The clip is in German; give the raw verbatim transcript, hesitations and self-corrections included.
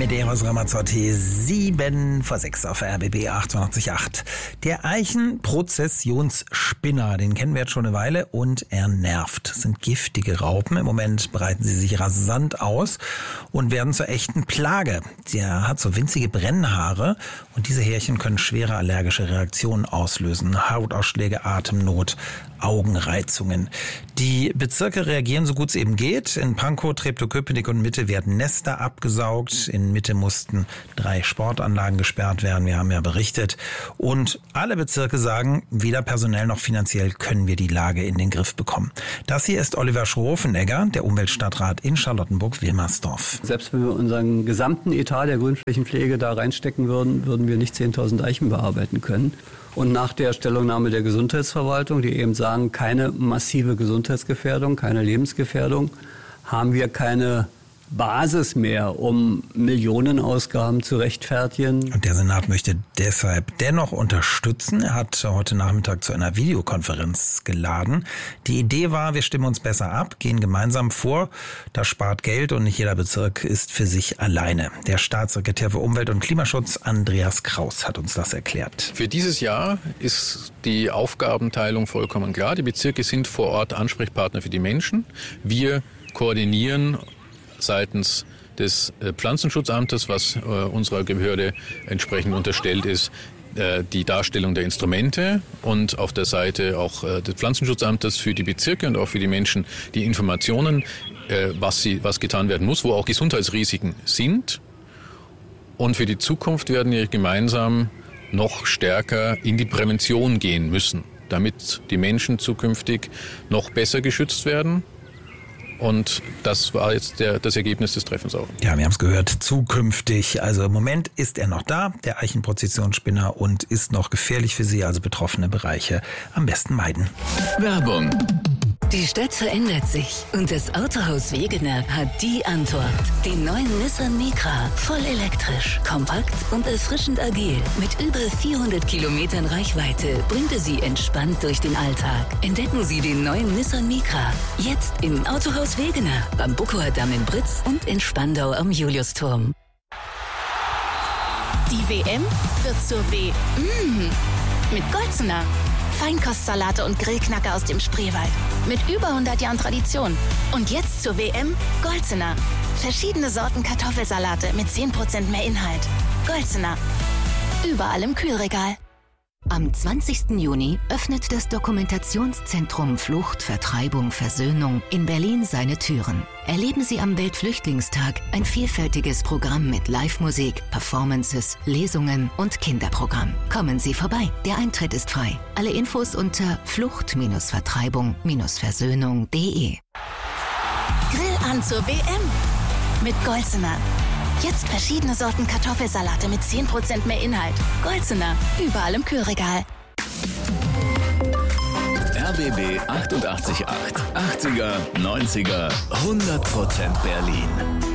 Medeiros Ramazzotti, sieben vor sechs auf R B B achtundachtzig Komma acht. Der Eichenprozessionsspinner, den kennen wir jetzt schon eine Weile und er nervt. Das sind giftige Raupen. Im Moment breiten sie sich rasant aus und werden zur echten Plage. Der hat so winzige Brennhaare und diese Härchen können schwere allergische Reaktionen auslösen. Hautausschläge, Atemnot, Augenreizungen. Die Bezirke reagieren so gut es eben geht. In Pankow, Treptow-Köpenick und Mitte werden Nester abgesaugt. In Mitte mussten drei Sportanlagen gesperrt werden. Wir haben ja berichtet. Und alle Bezirke sagen, weder personell noch finanziell können wir die Lage in den Griff bekommen. Das hier ist Oliver Schroffenegger, der Umweltstadtrat in Charlottenburg-Wilmersdorf. Selbst wenn wir unseren gesamten Etat der Grünflächenpflege da reinstecken würden, würden wir nicht zehntausend Eichen bearbeiten können. Und nach der Stellungnahme der Gesundheitsverwaltung, die eben sagen, keine massive Gesundheitsgefährdung, keine Lebensgefährdung, haben wir keine Basis mehr, um Millionenausgaben zu rechtfertigen. Und der Senat möchte deshalb dennoch unterstützen. Er hat heute Nachmittag zu einer Videokonferenz geladen. Die Idee war, wir stimmen uns besser ab, gehen gemeinsam vor. Das spart Geld und nicht jeder Bezirk ist für sich alleine. Der Staatssekretär für Umwelt und Klimaschutz, Andreas Kraus, hat uns das erklärt. Für dieses Jahr ist die Aufgabenteilung vollkommen klar. Die Bezirke sind vor Ort Ansprechpartner für die Menschen. Wir koordinieren seitens des Pflanzenschutzamtes, was äh, unserer Behörde entsprechend unterstellt ist, äh, die Darstellung der Instrumente und auf der Seite auch äh, des Pflanzenschutzamtes für die Bezirke und auch für die Menschen die Informationen, äh, was, sie, was getan werden muss, wo auch Gesundheitsrisiken sind. Und für die Zukunft werden wir gemeinsam noch stärker in die Prävention gehen müssen, damit die Menschen zukünftig noch besser geschützt werden. Und das war jetzt der, das Ergebnis des Treffens auch. Ja, wir haben es gehört, zukünftig. Also im Moment ist er noch da, der Eichenprozessionsspinner, und ist noch gefährlich für Sie, also betroffene Bereiche am besten meiden. Werbung. Die Stadt verändert sich und das Autohaus Wegener hat die Antwort. Den neuen Nissan Micra, voll elektrisch, kompakt und erfrischend agil. Mit über vierhundert Kilometern Reichweite bringt er Sie entspannt durch den Alltag. Entdecken Sie den neuen Nissan Micra jetzt im Autohaus Wegener, am Buckower Damm in Britz und in Spandau am Juliusturm. Die W M wird zur W. Mmh, mit Golzener. Feinkostsalate und Grillknacker aus dem Spreewald. Mit über hundert Jahren Tradition. Und jetzt zur W M Golzener. Verschiedene Sorten Kartoffelsalate mit zehn Prozent mehr Inhalt. Golzener. Überall im Kühlregal. Am zwanzigsten Juni öffnet das Dokumentationszentrum Flucht, Vertreibung, Versöhnung in Berlin seine Türen. Erleben Sie am Weltflüchtlingstag ein vielfältiges Programm mit Live-Musik, Performances, Lesungen und Kinderprogramm. Kommen Sie vorbei, der Eintritt ist frei. Alle Infos unter flucht Vertreibung Versöhnung punkt de. Grill an zur W M mit Golzener. Jetzt verschiedene Sorten Kartoffelsalate mit zehn Prozent mehr Inhalt. Golzener, überall im Kühlregal. R B B achtundachtzig Komma acht. achtziger, neunziger, hundert Prozent Berlin.